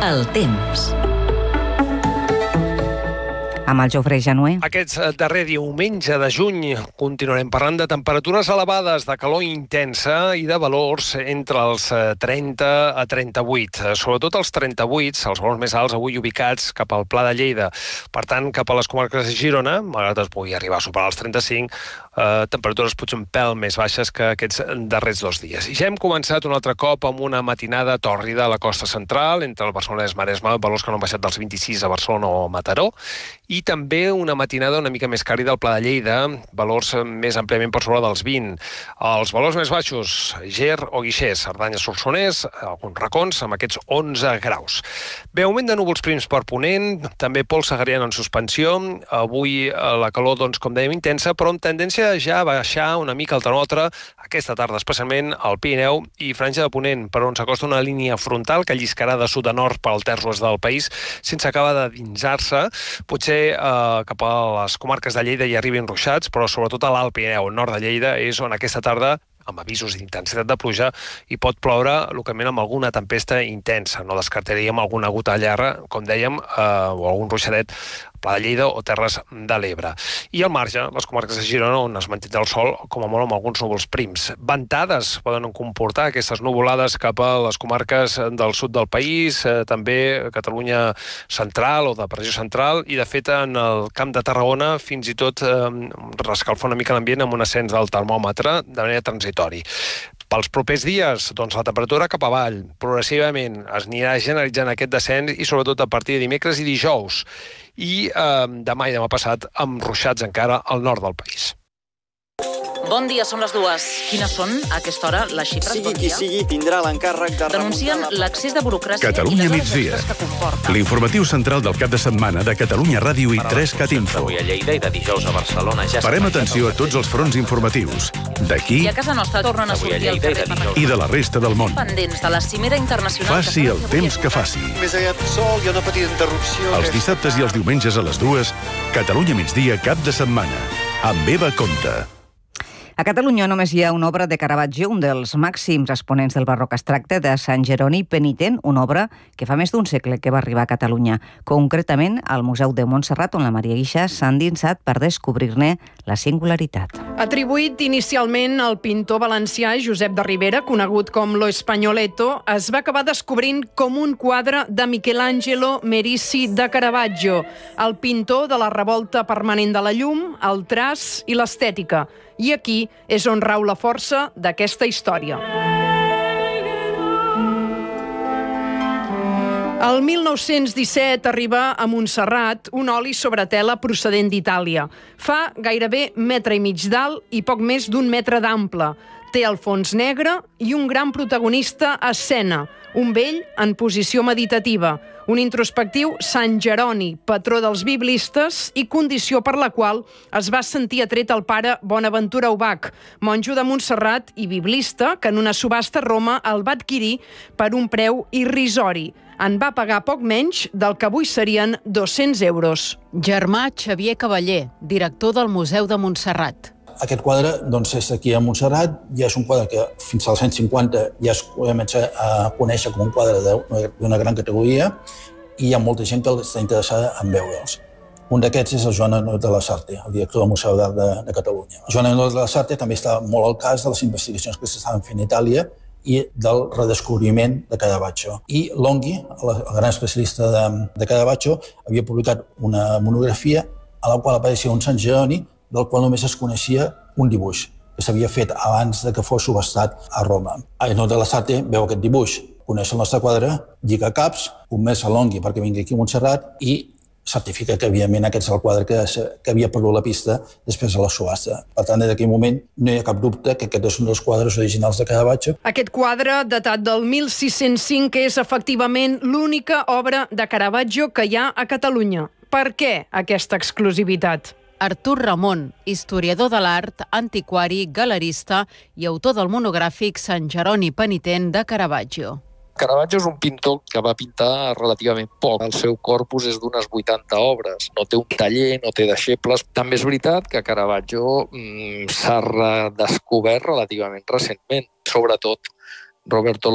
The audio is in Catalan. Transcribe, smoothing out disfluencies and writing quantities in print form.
El temps. Amb el Jofre Januer. Aquest darrer diumenge de juny continuarem parlant de temperatures elevades, de calor intensa i de valors entre els 30 a 38. Sobretot els 38, els valors més alts avui ubicats cap al Pla de Lleida. Per tant, cap a les comarques de Girona, malgrat es pugui arribar a superar els 35, temperatures potser un pèl més baixes que aquests darrers 2 dies. I ja hem començat un altre cop amb una matinada tòrrida a la costa central, entre el Barcelonès i Maresme, valors que no han baixat dels 26 a Barcelona o Mataró, i també una matinada una mica més càlida al Pla de Lleida, valors més àmpliament per sobre dels 20. Els valors més baixos, Ger o Guixers, Cerdanya, Solsonès, alguns racons amb aquests 11 graus. Bé, augment de núvols prims per ponent, també pols segariana en suspensió. Avui la calor, doncs, com dèiem, intensa, però amb tendència ja a baixar una mica el termòmetre aquesta tarda, especialment al Pirineu i Franja de Ponent, per on s'acosta una línia frontal que lliscarà de sud a nord pel terç oest del país sense acabar de dinsar-se. Potser cap a les comarques de Lleida hi arribin ruixats, però sobretot a l'Alt Pirineu, al nord de Lleida, és on aquesta tarda, amb avisos d'intensitat de pluja, hi pot ploure localment amb alguna tempesta intensa. No descartaríem alguna gota de llarra, com dèiem, o algun ruixadet Pla de Lleida o Terres de l'Ebre. I al marge, les comarques de Girona, on es mantindrà el sol, com a molt amb alguns núvols prims. Ventades poden comportar aquestes nuvolades cap a les comarques del sud del país, també Catalunya central o de pressió central, i de fet en el Camp de Tarragona fins i tot rescalfa una mica l'ambient amb un ascens del termòmetre de manera transitori. Pels propers dies, doncs la temperatura cap avall, progressivament es anirà generalitzant aquest descens i sobretot a partir de dimecres i dijous. I demà i demà passat amb ruixats encara al nord del país. Bon dia, són les 2. Quines són, a aquesta hora, les xifres? Sigui qui sigui, tindrà l'encàrrec de denuncien l'accés de burocràcia Catalunya migdia. L'informatiu central del cap de setmana de Catalunya Ràdio i 3CAT Info. Avui a Lleida i de dijous a Barcelona ja Parem atenció a tots els fronts informatius, d'aquí I a casa nostra tornen a sortir al carrer i de la resta del món. pendents de la cimera internacional. Faci el temps que faci. Més aviat sol, hi ha una petita interrupció. Els dissabtes i els diumenges a les 2, Catalunya migdia cap de setmana, amb Eva Conte. A Catalunya només hi ha una obra de Caravaggio, un dels màxims exponents del barroc. Es tracta de Sant Jeroni Penitent, una obra que fa més d'un segle que va arribar a Catalunya, concretament al Museu de Montserrat, on la Maria Guixa s'ha endinsat per descobrir-ne la singularitat. Atribuït inicialment al pintor valencià Josep de Ribera, conegut com Lo Espagnoletto, es va acabar descobrint com un quadre de Michelangelo Merici de Caravaggio, el pintor de la revolta permanent de la llum, el traç i l'estètica. I aquí és on rau la força d'aquesta història. El 1917 arriba a Montserrat un oli sobre tela procedent d'Itàlia. Fa gairebé 1,5 metres d'alt i poc més d'1 metre d'ample. Té el fons negre i un gran protagonista a escena, un vell en posició meditativa, un introspectiu Sant Jeroni, patró dels biblistes i condició per la qual es va sentir atret el pare Bonaventura Ubach, monjo de Montserrat i biblista, que en una subhasta a Roma el va adquirir per un preu irrisori. En va pagar poc menys del que avui serien 200 euros. Germà Xavier Cavaller, director del Museu de Montserrat. Aquest quadre doncs, és aquí a Montserrat, ja és un quadre que fins als 150 ja es comença a conèixer com un quadre d'una gran categoria i hi ha molta gent que està interessada en veure'ls. Un d'aquests és el Joan Anot de la Sarte, el director del Museu d'Art de Catalunya. El Joan Anot de la Sarte també està molt al cas de les investigacions que s'estaven fent a Itàlia i del redescobriment de Caravaggio. I Longhi, el gran especialista de Caravaggio, havia publicat una monografia a la qual apareixia un Sant Jeroni del qual només es coneixia un dibuix, que s'havia fet abans de que fos subhastat a Roma. Anot de la Sarte veu aquest dibuix, coneix el nostre quadre, lliga caps, convenç a Longhi perquè vingui aquí a Montserrat i certifica que, evidentment, aquest és el quadre que havia perdut la pista després de la subhasta. Per tant, des d'aquell moment no hi ha cap dubte que aquest és un dels quadres originals de Caravaggio. Aquest quadre, datat del 1605, és efectivament l'única obra de Caravaggio que hi ha a Catalunya. Per què aquesta exclusivitat? Artur Ramon, historiador de l'art, antiquari, galerista i autor del monogràfic Sant Jeroni Penitent de Caravaggio. Caravaggio és un pintor que va pintar relativament poc. El seu corpus és d'unes 80 obres. No té un taller, no té deixebles. També és veritat que Caravaggio s'ha redescobert relativament recentment. Sobretot Roberto